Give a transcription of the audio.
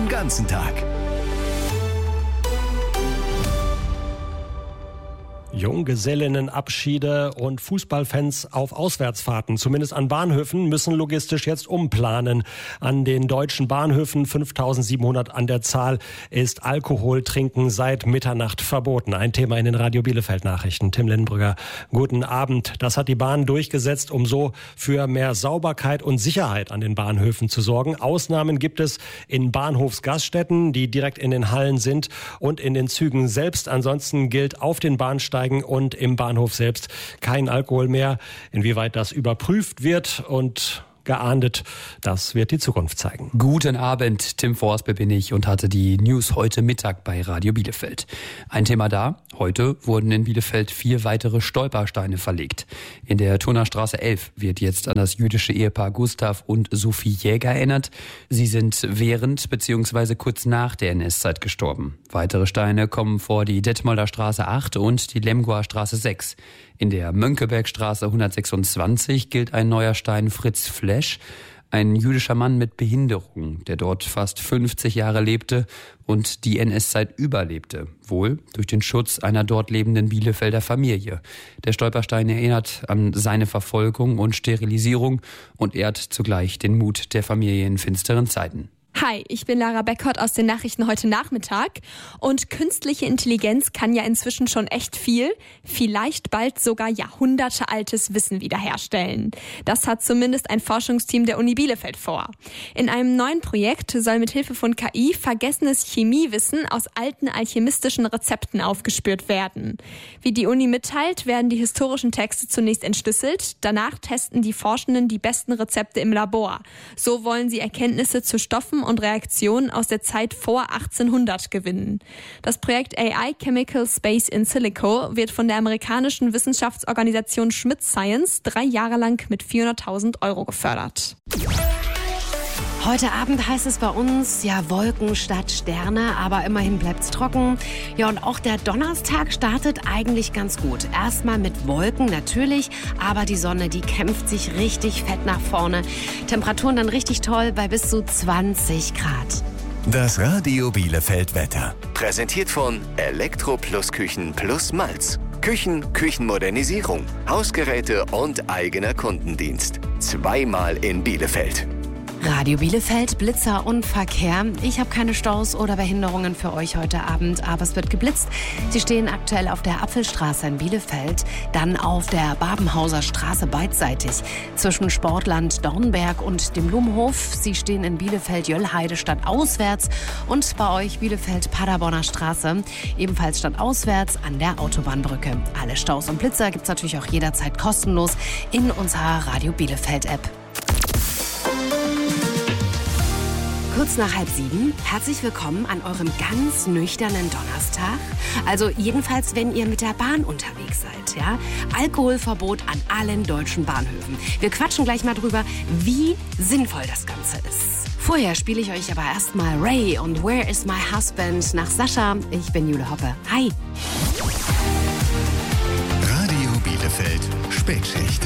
den ganzen Tag. Junggesellinnenabschiede und Fußballfans auf Auswärtsfahrten, zumindest an Bahnhöfen, müssen logistisch jetzt umplanen. An den deutschen Bahnhöfen, 5700 an der Zahl, ist Alkoholtrinken seit Mitternacht verboten. Ein Thema in den Radio Bielefeld Nachrichten. Tim Lindenbrügger, guten Abend. Das hat die Bahn durchgesetzt, um so für mehr Sauberkeit und Sicherheit an den Bahnhöfen zu sorgen. Ausnahmen gibt es in Bahnhofsgaststätten, die direkt in den Hallen sind, und in den Zügen selbst. Ansonsten gilt auf den Bahnsteigen und im Bahnhof selbst kein Alkohol mehr. Inwieweit das überprüft wird und geahndet, das wird die Zukunft zeigen. Guten Abend, Tim Forsberg bin ich und hatte die News heute Mittag bei Radio Bielefeld. Ein Thema da: Heute wurden in Bielefeld 4 weitere Stolpersteine verlegt. In der Turnerstraße 11 wird jetzt an das jüdische Ehepaar Gustav und Sophie Jäger erinnert. Sie sind während bzw. kurz nach der NS-Zeit gestorben. Weitere Steine kommen vor die Detmolder Straße 8 und die Lemgoer Straße 6. In der Mönckebergstraße 126 gilt ein neuer Stein Fritz Flesch, ein jüdischer Mann mit Behinderung, der dort fast 50 Jahre lebte und die NS-Zeit überlebte, wohl durch den Schutz einer dort lebenden Bielefelder Familie. Der Stolperstein erinnert an seine Verfolgung und Sterilisierung und ehrt zugleich den Mut der Familie in finsteren Zeiten. Hi, ich bin Lara Beckert aus den Nachrichten heute Nachmittag. Und künstliche Intelligenz kann ja inzwischen schon echt viel, vielleicht bald sogar jahrhundertealtes Wissen wiederherstellen. Das hat zumindest ein Forschungsteam der Uni Bielefeld vor. In einem neuen Projekt soll mit Hilfe von KI vergessenes Chemiewissen aus alten alchemistischen Rezepten aufgespürt werden. Wie die Uni mitteilt, werden die historischen Texte zunächst entschlüsselt. Danach testen die Forschenden die besten Rezepte im Labor. So wollen sie Erkenntnisse zu Stoffen und Reaktionen aus der Zeit vor 1800 gewinnen. Das Projekt AI Chemical Space in Silico wird von der amerikanischen Wissenschaftsorganisation Schmidt Science 3 Jahre lang mit 400.000 € gefördert. Heute Abend heißt es bei uns, ja, Wolken statt Sterne, aber immerhin bleibt's trocken. Ja, und auch der Donnerstag startet eigentlich ganz gut. Erstmal mit Wolken natürlich, aber die Sonne, die kämpft sich richtig fett nach vorne. Temperaturen dann richtig toll bei bis zu 20 Grad. Das Radio Bielefeld Wetter. Präsentiert von Elektro Plus Küchen plus Malz. Küchenmodernisierung, Hausgeräte und eigener Kundendienst. 2-mal in Bielefeld. Radio Bielefeld, Blitzer und Verkehr. Ich habe keine Staus oder Behinderungen für euch heute Abend, aber es wird geblitzt. Sie stehen aktuell auf der Apfelstraße in Bielefeld, dann auf der Babenhauser Straße beidseitig zwischen Sportland Dornberg und dem Blumenhof. Sie stehen in Bielefeld-Jöllheide stadtauswärts und bei euch Bielefeld-Paderborner Straße ebenfalls stadtauswärts an der Autobahnbrücke. Alle Staus und Blitzer gibt's natürlich auch jederzeit kostenlos in unserer Radio Bielefeld-App. Kurz nach 6:30, herzlich willkommen an eurem ganz nüchternen Donnerstag. Also jedenfalls, wenn ihr mit der Bahn unterwegs seid, ja? Alkoholverbot an allen deutschen Bahnhöfen. Wir quatschen gleich mal drüber, wie sinnvoll das Ganze ist. Vorher spiele ich euch aber erstmal Ray und Where is my husband nach Sascha. Ich bin Jule Hoppe. Hi. Radio Bielefeld Spätschicht.